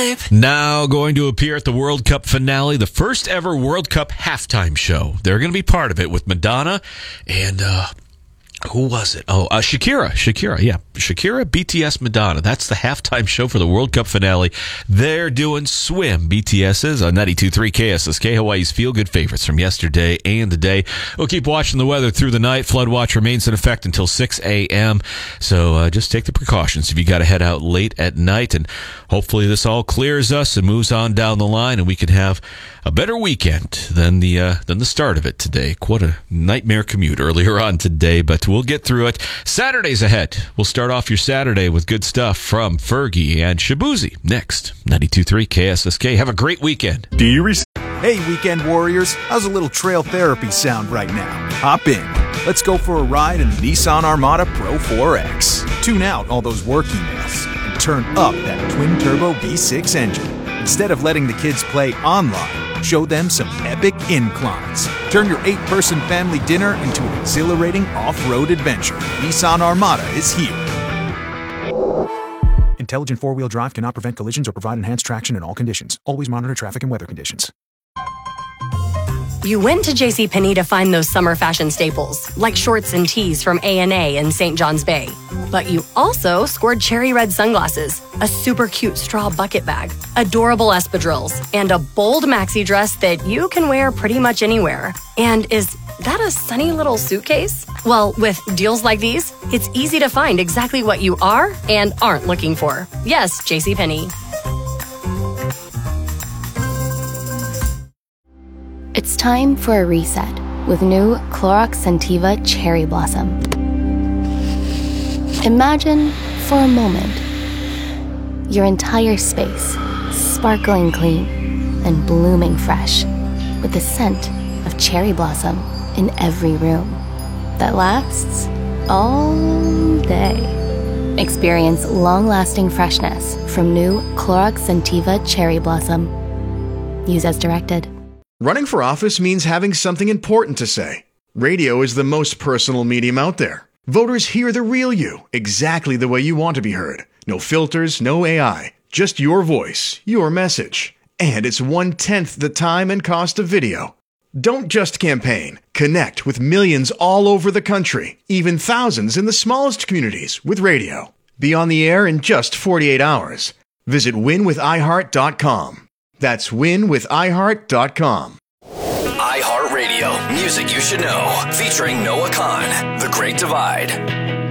Now going to appear at the World Cup finale, the first ever World Cup halftime show. They're going to be part of it with Madonna and who was it? Oh, Shakira, yeah. Shakira, BTS, Madonna. That's the halftime show for the World Cup finale. They're doing Swim. BTS is on 92.3 KSSK, Hawaii's feel-good favorites from yesterday and today. We'll keep watching the weather through the night. Flood watch remains in effect until 6 a.m. So just take the precautions if you got to head out late at night. And hopefully this all clears us and moves on down the line, and we can have a better weekend than the start of it today. Quite a nightmare commute earlier on today, but we'll get through it. Saturday's ahead. We'll start off your Saturday with good stuff from Fergie and Shabuzi. Next, 92.3 KSSK. Have a great weekend. Hey, weekend warriors. How's a little trail therapy sound right now? Hop in. Let's go for a ride in the Nissan Armada Pro 4X. Tune out all those work emails and turn up that twin-turbo V6 engine. Instead of letting the kids play online, show them some epic inclines. Turn your 8-person family dinner into an exhilarating off-road adventure. Nissan Armada is here. Intelligent four-wheel drive cannot prevent collisions or provide enhanced traction in all conditions. Always monitor traffic and weather conditions. You went to JCPenney to find those summer fashion staples, like shorts and tees from A&A in St. John's Bay. But you also scored cherry red sunglasses, a super cute straw bucket bag, adorable espadrilles, and a bold maxi dress that you can wear pretty much anywhere. And is that a sunny little suitcase? Well, with deals like these, it's easy to find exactly what you are and aren't looking for. Yes, JCPenney. It's time for a reset with new Clorox Scentiva Cherry Blossom. Imagine, for a moment, your entire space sparkling clean and blooming fresh with the scent of cherry blossom in every room that lasts all day. Experience long-lasting freshness from new Clorox Scentiva Cherry Blossom. Use as directed. Running for office means having something important to say. Radio is the most personal medium out there. Voters hear the real you, exactly the way you want to be heard. No filters, no AI, just your voice, your message. And it's 1/10 the time and cost of video. Don't just campaign. Connect with millions all over the country, even thousands in the smallest communities with radio. Be on the air in just 48 hours. Visit winwithiheart.com. That's winwithiheart.com. iHeartRadio, music you should know, featuring Noah Khan, The Great Divide.